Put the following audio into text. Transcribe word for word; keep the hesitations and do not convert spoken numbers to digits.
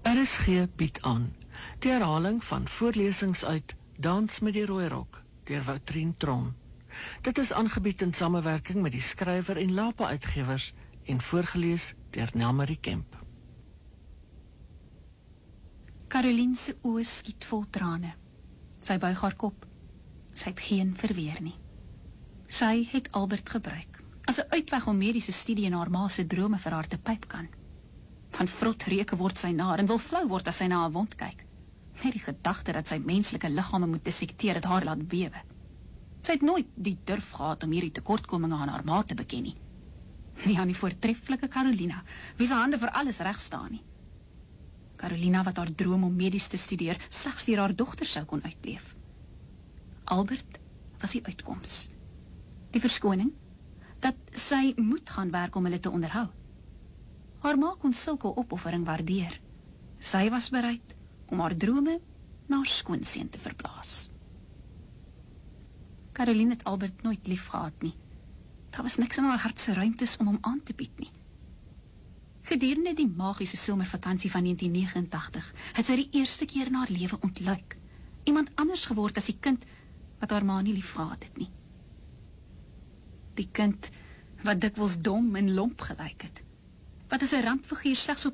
R S G bied aan die herhaling van voorlesings uit Dans met die Rooirok deur Woutrien Tron. Dit is aangebied in samewerking met die skrywer en Lapa uitgewers en voorgelees deur Nelmarie Kemp. Caroline se oë skiet vol trane. Sy buig haar kop. Sy het geen verweer nie. Sy het Albert gebruik as 'n uitweg om mediese studie en haar ma se drome vir haar te pyp kan. Van vrot reuke word sy naar en wil flou word as sy na 'n wond kyk. Net die gedagte dat sy menslike liggame moet dissekteer het haar laat bewe. Sy het nooit die durf gehad om hierdie tekortkominge aan haar ma te beken nie. Nie aan die voortreffelike Carolina, wie se hande vir alles reg staan nie. Carolina wat haar droom om medies te studeer slegs deur haar dogter sou kon uitleef. Albert was die uitkoms. Die verskoning dat sy moet gaan werk om hulle te onderhou. Haar ma kon sulke opoffering waardeer. Sy was bereid om haar drome na haar skoonseun te verplaas. Caroline het Albert nooit lief gehad nie. Daar was niks in haar hart se ruimtes om hom aan te bied nie. Gedurende die magiese somervakansie van negentien vyf agt het sy die eerste keer in haar lewe ontluik. Iemand anders geword as die kind wat haar ma nie lief gehad het nie. Die kind wat dikwels dom en lomp gelyk het. Wat as 'n randfiguur slegs op